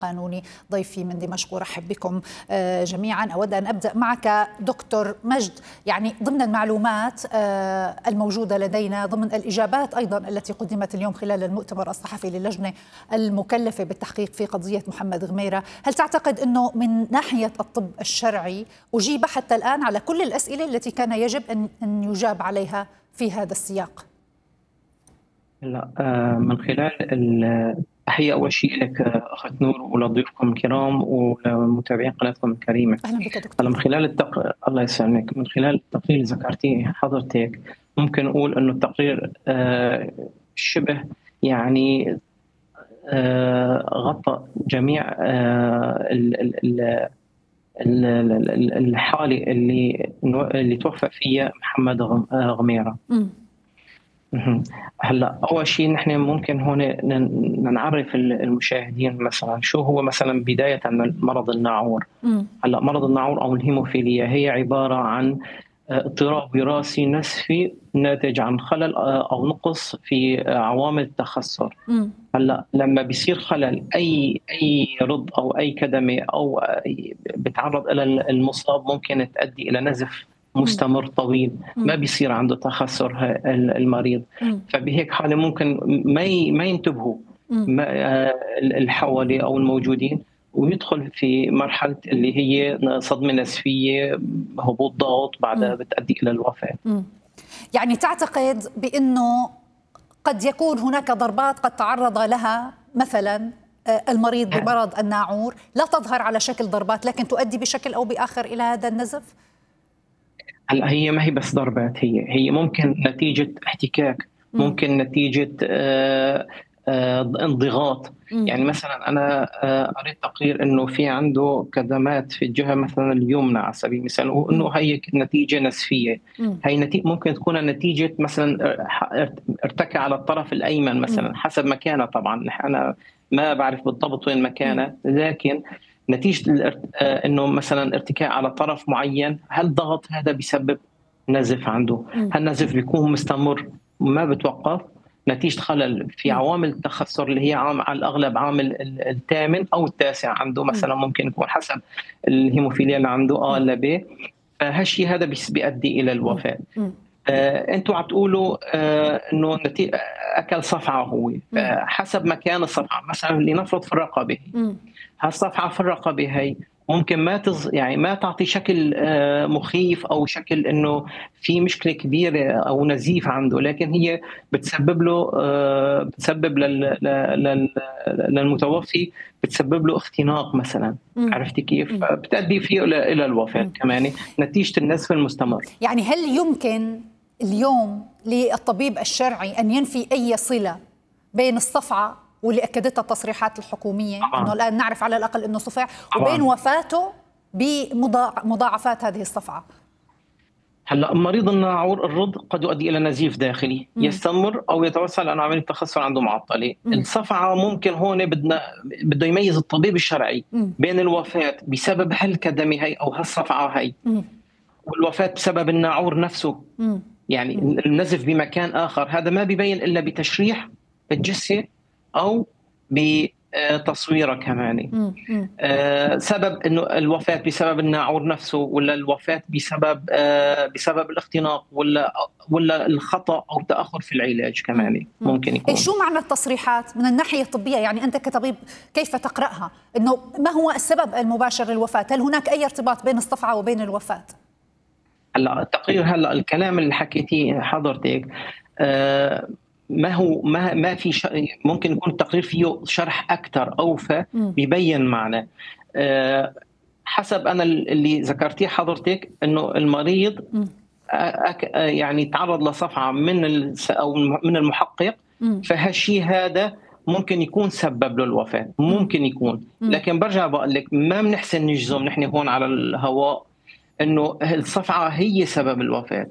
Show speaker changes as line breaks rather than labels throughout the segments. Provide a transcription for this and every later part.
قانوني ضيفي من دمشق، ورحب بكم جميعا. أود أن أبدأ معك دكتور مجد، يعني ضمن المعلومات الموجودة لدينا، ضمن الإجابات أيضا التي قدمت اليوم خلال المؤتمر الصحفي للجنة المكلفة بالتحقيق في قضية محمد غميرة، هل تعتقد أنه من ناحية الطب الشرعي أجيب حتى الآن على كل الأسئلة التي كان يجب أن يجاب عليها في هذا السياق؟
لا، من خلال تحية أول شيء لك أخت نور ولضيوفكم الكرام ومتابعين قناتكم الكريمة.
أهلا بك دكتور.
من خلال الله يسلمك، من خلال التقرير اللي ذكرتيه حضرتك ممكن نقول إنه التقرير شبه يعني غطى جميع الحالة اللي توفى فيها محمد غميرة. هلا اول شيء نحن ممكن هون نعرف المشاهدين مثلا شو هو مثلا بدايه من مرض الناعور. هلا مرض الناعور او الهيموفيليا هي عباره عن اضطراب وراثي نسفي ناتج عن خلل او نقص في عوامل التخثر. هلا لما بيصير خلل اي رض او اي كدمه او بتعرض الى المصاب ممكن تؤدي الى نزف مستمر طويل، ما بيصير عنده تخثر المريض. فبهيك حاله ممكن ما ينتبهوا الحوالي او الموجودين، ويدخل في مرحله اللي هي صدمه نسفيه، هبوط ضغط، بعدها بتؤدي الى الوفاه.
يعني تعتقد بانه قد يكون هناك ضربات قد تعرض لها مثلا المريض بمرض الناعور لا تظهر على شكل ضربات، لكن تؤدي بشكل او باخر الى هذا النزف؟
هلا هي ما هي بس ضربات، هي ممكن نتيجة احتكاك، ممكن نتيجة انضغاط. يعني مثلا أنا قريت تقرير إنه في عنده كدمات في الجهة مثلا اليمنى على سبيل المثال، وإنه هي نتيجة نسفية. هي ممكن تكون نتيجة مثلا ارتكى على الطرف الأيمن مثلا حسب مكانه. طبعا أنا ما بعرف بالضبط وين مكانه، لكن نتيجة انه مثلا ارتكاء على طرف معين، هالضغط هذا بيسبب نزف عنده. هالنزف بيكون مستمر ما بتوقف نتيجة خلل في عوامل التخثر اللي هي على الأغلب عامل الثامن أو التاسع عنده مثلا، ممكن يكون حسب الهيموفيليا اللي عنده ولا ب. فهالشيء هذا بيؤدي إلى الوفاة. انتوا عم تقولوا انه اكل صفعه هو، حسب مكان الصفعه. مثلا لنفرض في الرقبه، هالصفعه في الرقبه هي ممكن يعني ما تعطي شكل مخيف او شكل انه في مشكله كبيره او نزيف عنده، لكن هي بتسبب له بتسبب للمتوفي، بتسبب له اختناق مثلا. عرفتي كيف؟ بتؤدي فيه الى الوفاه كمان نتيجه النزف المستمر.
يعني هل يمكن اليوم للطبيب الشرعي ان ينفي اي صله بين الصفعه واللي اكدتها التصريحات الحكوميه انه الان نعرف على الاقل انه صفع، وبين وفاته بمضاعفات هذه الصفعه؟
هلا مريض الناعور الرض قد يؤدي الى نزيف داخلي يستمر او يتوسع لانه عمليه التخثر عنده معطله. الصفعه ممكن هون بده يميز الطبيب الشرعي بين الوفاه بسبب هالكدمه هي او هالصفعه هي والوفاه بسبب الناعور نفسه. يعني النزف بمكان آخر هذا ما بيبين إلا بتشريح الجثة أو بتصويره كمان. سبب إنه الوفاة بسبب الناعور نفسه، ولا الوفاة بسبب الاختناق، ولا الخطأ أو تأخر في العلاج كمان ممكن يكون.
شو معنى التصريحات من الناحية الطبية؟ يعني أنت كطبيب كيف تقرأها؟ إنه ما هو السبب المباشر للوفاة؟ هل هناك أي ارتباط بين الصفعة وبين الوفاة؟
هلا التقرير، هلا الكلام اللي حكيتيه حضرتك ما في ممكن يكون التقرير فيه شرح اكثر اوفى بيبين معنى. حسب انا اللي ذكرتيه حضرتك انه المريض يعني تعرض لصفعه او من المحقق، فهالشيء هذا ممكن يكون سبب له الوفاه، ممكن يكون. لكن برجع بقول لك ما بنحسن نجزم نحن هون على الهواء انه الصفعه هي سبب الوفاه.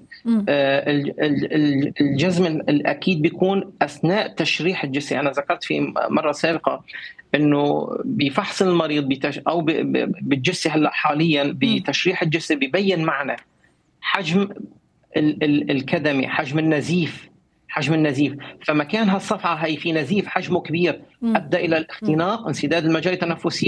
الجزم الاكيد بيكون اثناء تشريح الجثه. انا ذكرت في مره سابقه انه بفحص المريض او بالجثه هلا حاليا بتشريح الجثه ببين معنا حجم الكدمه، حجم النزيف. فمكان هالصفعه هي في نزيف حجمه كبير ادى الى الاختناق، انسداد المجاري التنفسيه.